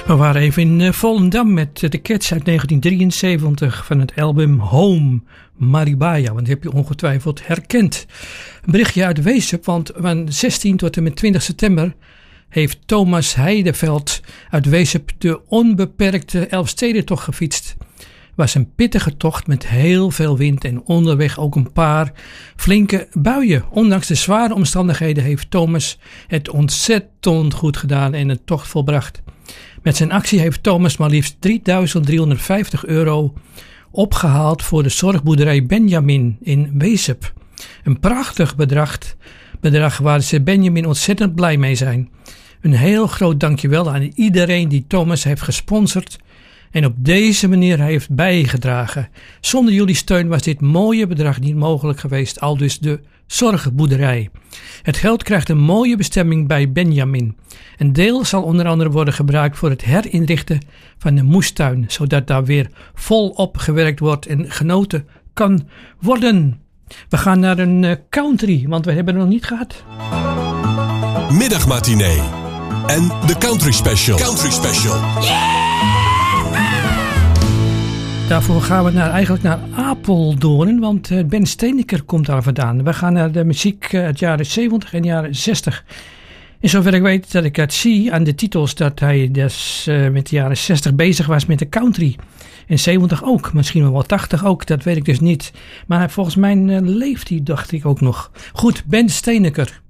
We waren even in Volendam met de Cats uit 1973 van het album Home Maribaya, want die heb je ongetwijfeld herkend. Een berichtje uit Weesup, want van 16 tot en met 20 september heeft Thomas Heideveld uit Weesup de onbeperkte Elfstedentocht gefietst. Het was een pittige tocht met heel veel wind en onderweg ook een paar flinke buien. Ondanks de zware omstandigheden heeft Thomas het ontzettend goed gedaan en een tocht volbracht. Met zijn actie heeft Thomas maar liefst €3.350 opgehaald voor de zorgboerderij Benjamin in Weesup. Een prachtig bedrag waar ze Benjamin ontzettend blij mee zijn. Een heel groot dankjewel aan iedereen die Thomas heeft gesponsord en op deze manier heeft bijgedragen. Zonder jullie steun was dit mooie bedrag niet mogelijk geweest, aldus de zorgboerderij. Het geld krijgt een mooie bestemming bij Benjamin. Een deel zal onder andere worden gebruikt voor het herinrichten van de moestuin, zodat daar weer volop gewerkt wordt en genoten kan worden. We gaan naar een country, want we hebben het nog niet gehad. Middagmatinee en de Country Special. Country Special. Daarvoor gaan we eigenlijk naar Apeldoorn, want Ben Steeneker komt daar vandaan. We gaan naar de muziek uit de jaren 70 en jaren 60. In zover ik weet dat ik het zie aan de titels dat hij dus met de jaren 60 bezig was met de country. En 70 ook, misschien wel 80 ook, dat weet ik dus niet. Maar volgens mij leeft hij, dacht ik ook nog. Goed, Ben Steeneker.